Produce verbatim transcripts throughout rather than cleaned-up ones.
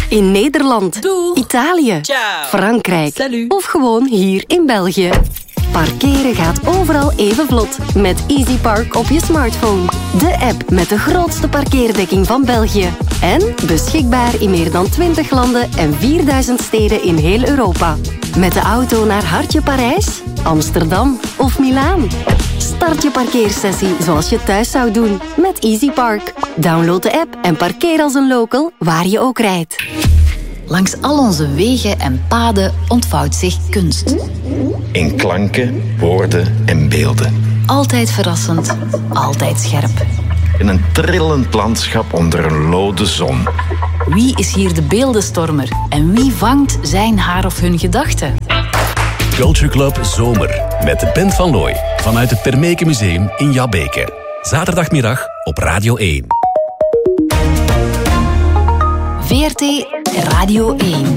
In Nederland, Doei. Italië, Ciao. Frankrijk Salut. of gewoon hier in België. Parkeren gaat overal even vlot met EasyPark op je smartphone. De app met de grootste parkeerdekking van België. En beschikbaar in meer dan twintig landen en vierduizend steden in heel Europa. Met de auto naar Hartje Parijs, Amsterdam of Milaan. Start je parkeersessie zoals je thuis zou doen met EasyPark. Download de app en parkeer als een local waar je ook rijdt. Langs al onze wegen en paden ontvouwt zich kunst. In klanken, woorden en beelden. Altijd verrassend, altijd scherp. In een trillend landschap onder een lode zon. Wie is hier de beeldenstormer en wie vangt zijn haar of hun gedachten? Culture Club Zomer met de Bent van Looy vanuit het Termeke Museum in Jabbeke. Zaterdagmiddag op Radio één. V R T Radio één.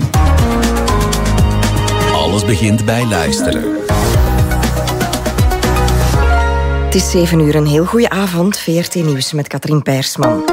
Alles begint bij luisteren. Het is zeven uur, een heel goede avond. V R T Nieuws met Katrien Peirsman.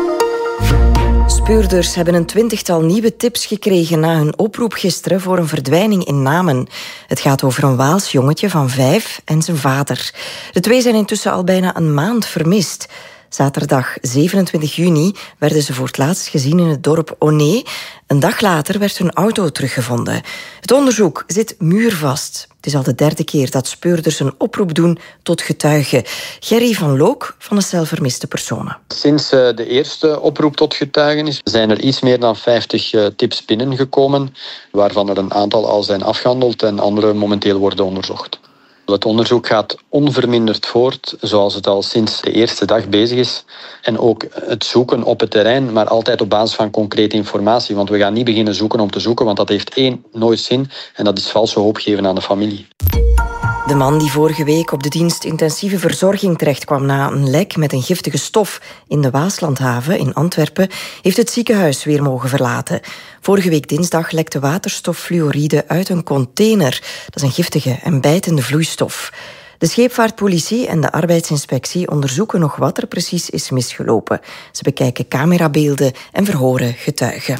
Speurders hebben een twintigtal nieuwe tips gekregen na hun oproep gisteren voor een verdwijning in Namen. Het gaat over een Waals jongetje van vijf en zijn vader. De twee zijn intussen al bijna een maand vermist. Zaterdag zevenentwintig juni werden ze voor het laatst gezien in het dorp Oné. Een dag later werd hun auto teruggevonden. Het onderzoek zit muurvast. Het is al de derde keer dat speurders een oproep doen tot getuigen. Gerry van Look van de cel vermiste personen. Sinds de eerste oproep tot getuigenis zijn er iets meer dan vijftig tips binnengekomen, waarvan er een aantal al zijn afgehandeld en andere momenteel worden onderzocht. Het onderzoek gaat onverminderd voort, zoals het al sinds de eerste dag bezig is. En ook het zoeken op het terrein, maar altijd op basis van concrete informatie. Want we gaan niet beginnen zoeken om te zoeken, want dat heeft één, nooit zin. En dat is valse hoop geven aan de familie. De man die vorige week op de dienst intensieve verzorging terechtkwam na een lek met een giftige stof in de Waaslandhaven in Antwerpen, heeft het ziekenhuis weer mogen verlaten. Vorige week dinsdag lekte waterstoffluoride uit een container. Dat is een giftige en bijtende vloeistof. De scheepvaartpolitie en de arbeidsinspectie onderzoeken nog wat er precies is misgelopen. Ze bekijken camerabeelden en verhoren getuigen.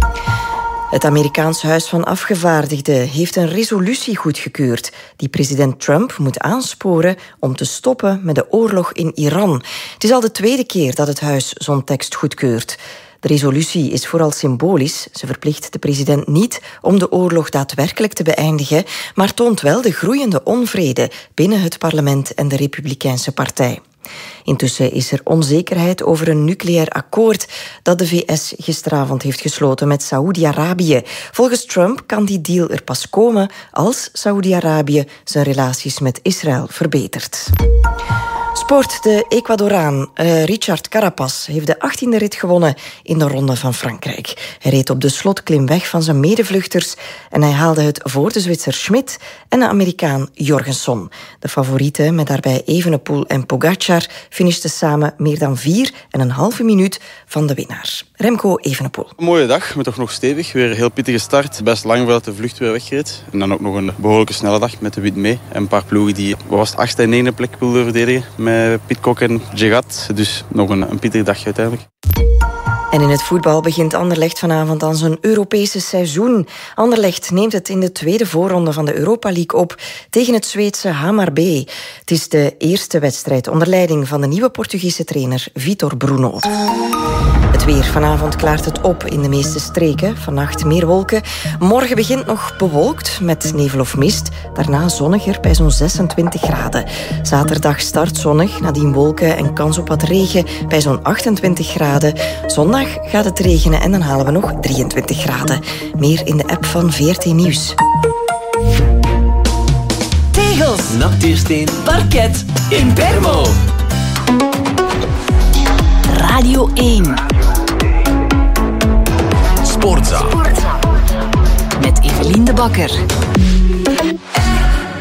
Het Amerikaans Huis van Afgevaardigden heeft een resolutie goedgekeurd die president Trump moet aansporen om te stoppen met de oorlog in Iran. Het is al de tweede keer dat het huis zo'n tekst goedkeurt. De resolutie is vooral symbolisch. Ze verplicht de president niet om de oorlog daadwerkelijk te beëindigen, maar toont wel de groeiende onvrede binnen het parlement en de Republikeinse Partij. Intussen is er onzekerheid over een nucleair akkoord dat de V S gisteravond heeft gesloten met Saoedi-Arabië. Volgens Trump kan die deal er pas komen als Saoedi-Arabië zijn relaties met Israël verbetert. Sport. De Ecuadoraan uh, Richard Carapaz heeft de achttiende rit gewonnen in de Ronde van Frankrijk. Hij reed op de slotklim weg van zijn medevluchters en hij haalde het voor de Zwitser Schmidt en de Amerikaan Jorgenson. De favorieten, met daarbij Evenepoel en Pogacar, finishten samen meer dan vier en een halve minuut van de winnaar. Remco Evenepoel. Een mooie dag, maar toch nog stevig. Weer een heel pittige start. Best lang voordat de vlucht weer wegreed. En dan ook nog een behoorlijke snelle dag met de wit mee. En een paar ploegen die was het achtste en negende plek wilden verdedigen. Met Pidcock en Gerard. Dus nog een, een pittig dagje uiteindelijk. En in het voetbal begint Anderlecht vanavond aan zijn Europese seizoen. Anderlecht neemt het in de tweede voorronde van de Europa League op tegen het Zweedse Hammarby. Het is de eerste wedstrijd onder leiding van de nieuwe Portugese trainer Vitor Bruno. Het weer. Vanavond klaart het op in de meeste streken. Vannacht meer wolken. Morgen begint nog bewolkt met nevel of mist. Daarna zonniger bij zo'n zesentwintig graden. Zaterdag start zonnig, nadien wolken en kans op wat regen bij zo'n achtentwintig graden. Zondag gaat het regenen en dan halen we nog drieëntwintig graden. Meer in de app van V R T Nieuws. Tegels, Natuursteen, parket, Impermo. Radio één. Sportza. Met Evelien de Bakker.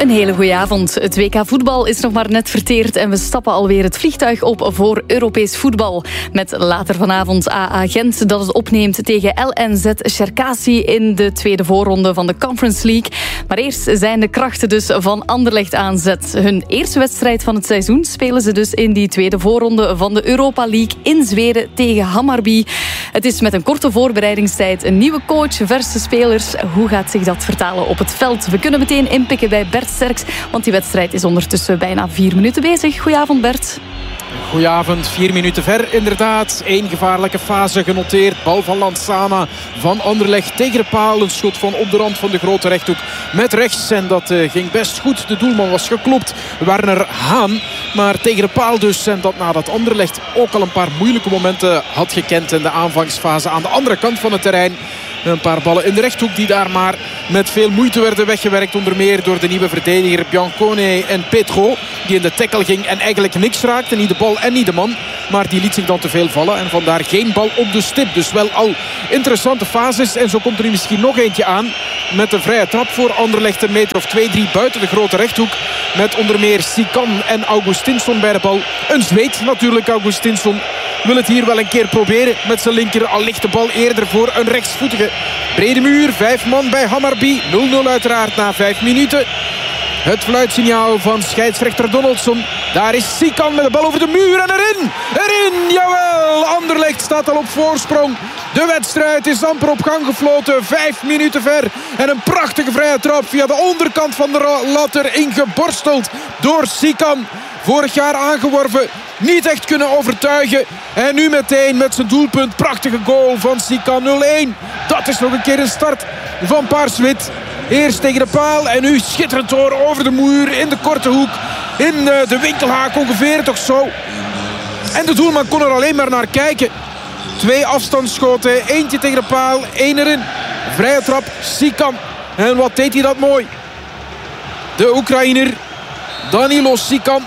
Een hele goede avond. Het W K voetbal is nog maar net verteerd en we stappen alweer het vliegtuig op voor Europees voetbal. Met later vanavond A A Gent dat het opneemt tegen L N Z Cherkasy in de tweede voorronde van de Conference League. Maar eerst zijn de krachten dus van Anderlecht aan zet. Hun eerste wedstrijd van het seizoen spelen ze dus in die tweede voorronde van de Europa League in Zweden tegen Hammarby. Het is met een korte voorbereidingstijd, een nieuwe coach, verse spelers. Hoe gaat zich dat vertalen op het veld? We kunnen meteen inpikken bij Bert Sterks, want die wedstrijd is ondertussen bijna vier minuten bezig. Goedenavond, Bert. Goedenavond, vier minuten ver inderdaad. Eén gevaarlijke fase genoteerd. Bal van Lansana van Anderlecht tegen de paal. Een schot van op de rand van de grote rechthoek met rechts. En dat uh, ging best goed. De doelman was geklopt. Werner Haan. Maar tegen de paal dus. En dat nadat Anderlecht ook al een paar moeilijke momenten had gekend in de aanvangsfase aan de andere kant van het terrein. Een paar ballen in de rechthoek die daar maar met veel moeite werden weggewerkt. Onder meer door de nieuwe verdediger Biancone en Petro. Die in de tackle ging en eigenlijk niks raakte. Niet de bal en niet de man. Maar die liet zich dan te veel vallen. En vandaar geen bal op de stip. Dus wel al interessante fases. En zo komt er nu misschien nog eentje aan. Met een vrije trap voor Anderlecht. Een meter of twee, drie buiten de grote rechthoek. Met onder meer Sikan en Augustinsson bij de bal. Een Zweed natuurlijk, Augustinsson. Wil het hier wel een keer proberen met zijn linker. Al ligt de bal eerder voor een rechtsvoetige. Brede muur, vijf man bij Hammarby. nul nul uiteraard na vijf minuten. Het fluitsignaal van scheidsrechter Donaldson. Daar is Sikan met de bal over de muur en erin. Erin, jawel. Anderlecht staat al op voorsprong. De wedstrijd is amper op gang gefloten. Vijf minuten ver. En een prachtige vrije trap via de onderkant van de lat erin geborsteld door Sikan. Vorig jaar aangeworven. Niet echt kunnen overtuigen. En nu meteen met zijn doelpunt. Prachtige goal van Sikan, nul-één. Dat is nog een keer een start van Paars-Wit. Eerst tegen de paal en nu schitterend door over de muur in de korte hoek. In de winkelhaak ongeveer, toch zo. En de doelman kon er alleen maar naar kijken. Twee afstandsschoten, eentje tegen de paal, één erin. Vrije trap, Sikan. En wat deed hij dat mooi. De Oekraïner Danilo Sikan.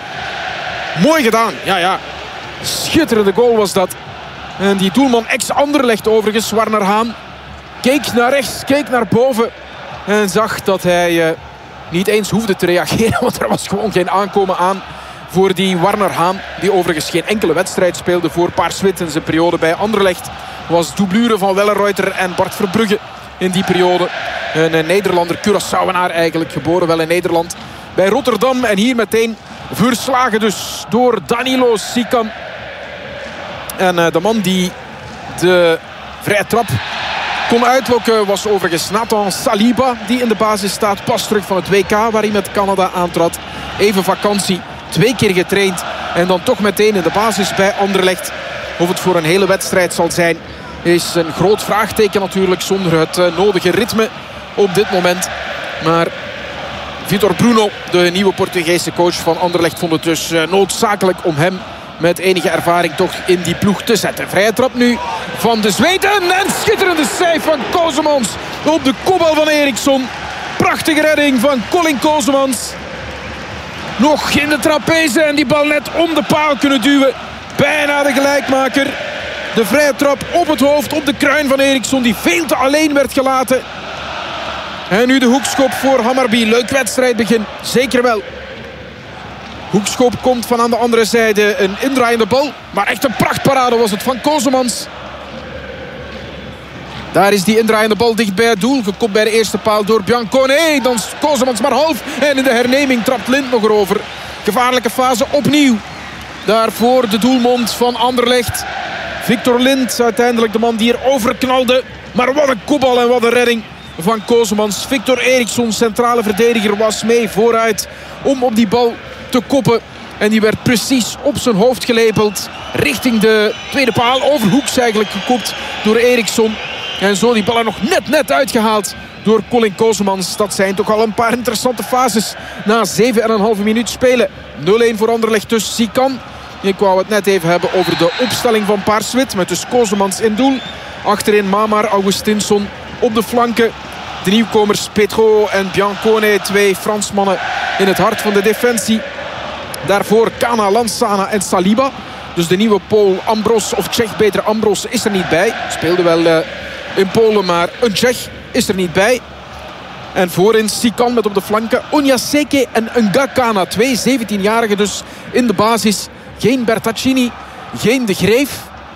Mooi gedaan, ja ja. Schitterende goal was dat. En die doelman ex-Anderlecht overigens, Werner Haan, keek naar rechts, keek naar boven. En zag dat hij uh, niet eens hoefde te reageren. Want er was gewoon geen aankomen aan voor die Werner Haan. Die overigens geen enkele wedstrijd speelde voor Paars-Wit in zijn periode bij Anderlecht. Was doublure van Wellenreuter en Bart Verbrugge in die periode. Een, een Nederlander, Curaçaoenaar eigenlijk. Geboren wel in Nederland. Bij Rotterdam en hier meteen verslagen dus door Danilo Sikan. En uh, de man die de vrije trap kon uitlokken was overigens Nathan Saliba, die in de basis staat. Pas terug van het W K waar hij met Canada aantrad. Even vakantie, twee keer getraind. En dan toch meteen in de basis bij Anderlecht. Of het voor een hele wedstrijd zal zijn, is een groot vraagteken natuurlijk. Zonder het uh, nodige ritme op dit moment. Maar Vitor Bruno, de nieuwe Portugese coach van Anderlecht, vond het dus uh, noodzakelijk om hem met enige ervaring toch in die ploeg te zetten. Vrije trap nu van de Zweden. En schitterende save van Kozemans op de kopbal van Eriksson. Prachtige redding van Colin Kozemans. Nog in de trapeze en die bal net om de paal kunnen duwen. Bijna de gelijkmaker. De vrije trap op het hoofd, op de kruin van Eriksson, die veel te alleen werd gelaten. En nu de hoekschop voor Hammarby. Leuk wedstrijdbegin, zeker wel. Hoekschop komt van aan de andere zijde. Een indraaiende bal. Maar echt een prachtparade was het van Kozemans. Daar is die indraaiende bal dicht bij het doel. Gekopt bij de eerste paal door Biancone. Dan Kozemans maar half. En in de herneming trapt Lind nog erover. Gevaarlijke fase opnieuw. Daarvoor de doelmond van Anderlecht. Victor Lind, uiteindelijk de man die er overknalde. Maar wat een kopbal en wat een redding van Kozemans. Victor Eriksson, centrale verdediger, was mee vooruit om op die bal te koppen. En die werd precies op zijn hoofd gelepeld. Richting de tweede paal. Overhoeks eigenlijk gekopt door Eriksson. En zo die bal er nog net net uitgehaald door Colin Kozemans. Dat zijn toch al een paar interessante fases na zeven en een halve minuut spelen. nul-één voor Anderlecht dus. Sikan. Ik wou het net even hebben over de opstelling van Paars-Wit. Met dus Kozemans in doel. Achterin Mamar, Augustinsson op de flanken. De nieuwkomers Petro en Biancone. Twee Fransmannen in het hart van de defensie. Daarvoor Kana, Lansana en Saliba. Dus de nieuwe Pool Ambros, of Tsjech beter Ambros, is er niet bij. Speelde wel uh, in Polen, maar een Tsjech is er niet bij. En voorin Sikan met op de flanken Onyaseke en Ngakana. Twee zeventienjarigen dus in de basis. Geen Bertaccini, geen De Greef.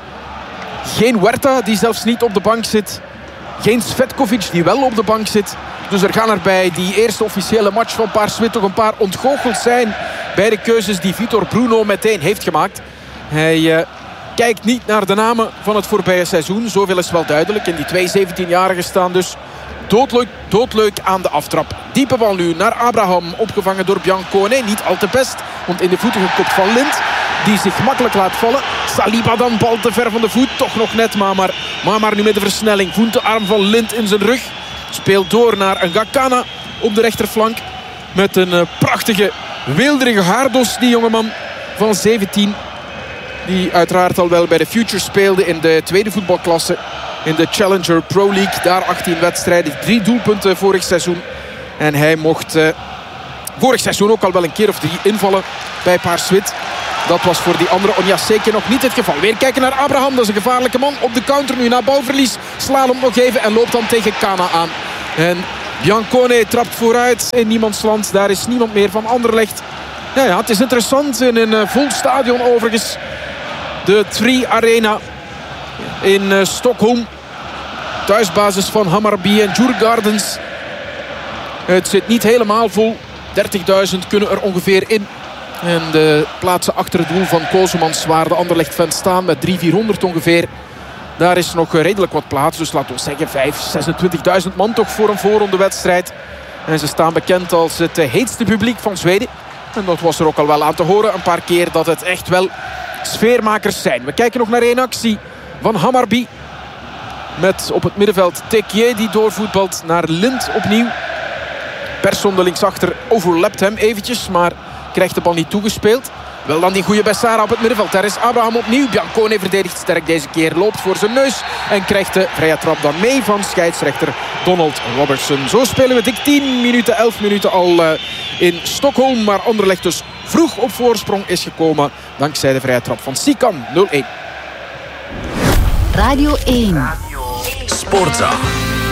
Geen Huerta die zelfs niet op de bank zit. Geen Svetkovic die wel op de bank zit. Dus er gaan er bij die eerste officiële match van Paarswit toch een paar ontgoocheld zijn bij de keuzes die Vitor Bruno meteen heeft gemaakt. Hij uh, kijkt niet naar de namen van het voorbije seizoen. Zoveel is wel duidelijk. En die twee zeventienjarigen staan dus doodleuk, doodleuk aan de aftrap. Diepe bal nu naar Abraham. Opgevangen door Biancone. Niet al te best, want in de voeten gekopt van Lind. Die zich makkelijk laat vallen. Saliba dan, bal te ver van de voet. Toch nog net Mamar. Mamar nu met de versnelling. Voelt de arm van Lind in zijn rug. Speelt door naar Ngakana op de rechterflank. Met een uh, prachtige, weelderige haardos. Die jongeman van zeventien. Die uiteraard al wel bij de Future speelde in de tweede voetbalklasse. In de Challenger Pro League. Daar achttien wedstrijden. Drie doelpunten vorig seizoen. En hij mocht uh, vorig seizoen ook al wel een keer of drie invallen bij Paarswit. Dat was voor die andere Onyaseke nog niet het geval. Weer kijken naar Abraham. Dat is een gevaarlijke man op de counter nu na balverlies. Slalom nog even en loopt dan tegen Kana aan. En Biancone trapt vooruit in niemandsland. Daar is niemand meer van Anderlecht. Ja, ja, het is interessant in een uh, vol stadion overigens. De Three Arena in uh, Stockholm. Thuisbasis van Hammarby en Djurgardens. Het zit niet helemaal vol. dertigduizend kunnen er ongeveer in. En de plaatsen achter het doel van Kosemans, waar de Anderlecht-fans staan met driehonderd, vierhonderd ongeveer. Daar is nog redelijk wat plaats. Dus laten we zeggen vijfentwintigduizend, zesentwintigduizend man toch voor een voorrondewedstrijd. En ze staan bekend als het heetste publiek van Zweden. En dat was er ook al wel aan te horen. Een paar keer dat het echt wel sfeermakers zijn. We kijken nog naar één actie van Hammarby. Met op het middenveld Tekié die doorvoetbalt naar Lind opnieuw. Persson de linksachter overlapt hem eventjes, maar krijgt de bal niet toegespeeld. Wel dan die goede Bessara op het middenveld. Daar is Abraham opnieuw. Biancone verdedigt sterk deze keer. Loopt voor zijn neus. En krijgt de vrije trap dan mee van scheidsrechter Donald Robertson. Zo spelen we dik tien minuten, elf minuten al uh, in Stockholm. Maar Anderlecht dus vroeg op voorsprong is gekomen. Dankzij de vrije trap van Sikan. nul-één. Radio één. Sportza.